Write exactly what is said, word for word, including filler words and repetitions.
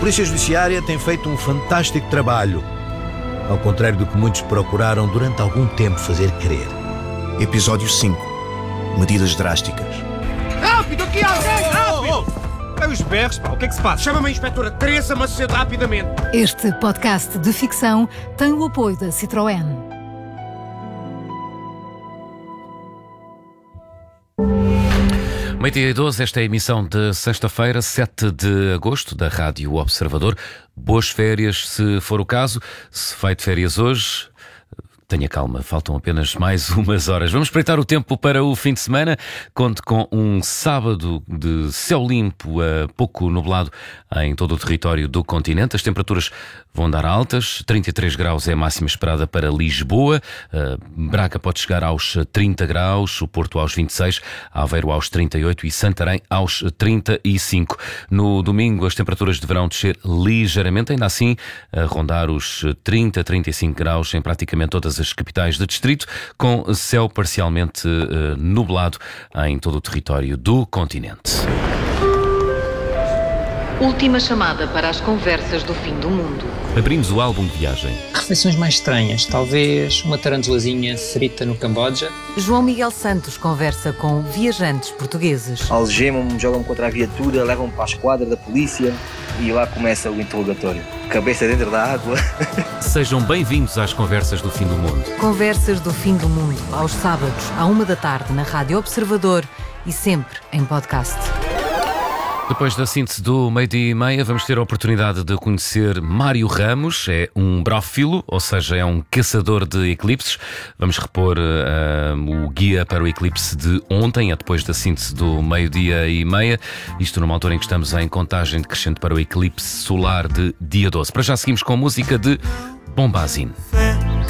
Polícia Judiciária tem feito um fantástico trabalho, ao contrário do que muitos procuraram durante algum tempo fazer crer. Episódio cinco. Medidas drásticas. Rápido, aqui alguém! Rápido! É os berros, pá. O que é que se passa? Chama-me a inspetora Teresa Macedo rapidamente. Este podcast de ficção tem o apoio da Citroën. Meio-dia e doze, esta é a emissão de sexta-feira, sete de agosto, da Rádio Observador. Boas férias, se for o caso. Se vai de férias hoje, tenha calma, faltam apenas mais umas horas. Vamos espreitar o tempo para o fim de semana. Conte com um sábado de céu limpo a pouco nublado em todo o território do continente. As temperaturas vão dar altas. trinta e três graus é a máxima esperada para Lisboa. Braga pode chegar aos trinta graus, o Porto aos vinte e seis, Aveiro aos trinta e oito e Santarém aos trinta e cinco. No domingo as temperaturas deverão descer ligeiramente, ainda assim a rondar os trinta, trinta e cinco graus em praticamente todas as capitais de distrito, com céu parcialmente uh, nublado em todo o território do continente. Última chamada para as conversas do fim do mundo. Abrimos o álbum de viagem. Refeições mais estranhas, talvez uma tarantulazinha frita no Camboja. João Miguel Santos conversa com viajantes portugueses. Algemam-me, jogam-me contra a viatura, levam-me para a esquadra da polícia e lá começa o interrogatório. Cabeça dentro da água. Sejam bem-vindos às conversas do fim do mundo. Conversas do fim do mundo, aos sábados, à uma da tarde, na Rádio Observador e sempre em podcast. Depois da síntese do meio-dia e meia, vamos ter a oportunidade de conhecer Mário Ramos. É um brófilo, ou seja, é um caçador de eclipses. Vamos repor uh, o guia para o eclipse de ontem, é depois da síntese do meio-dia e meia. Isto numa altura em que estamos em contagem decrescente para o eclipse solar de dia doze. Para já seguimos com música de Bombazine.